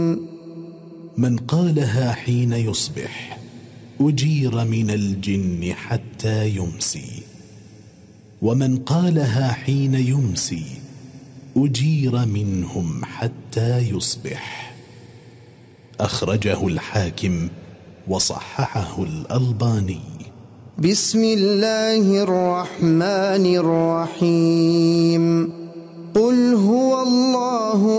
من قالها حين يصبح أجير من الجن حتى يمسي، ومن قالها حين يمسي أجير منهم حتى يصبح. أخرجه الحاكم وصححه الألباني. بسم الله الرحمن الرحيم. قل هو الله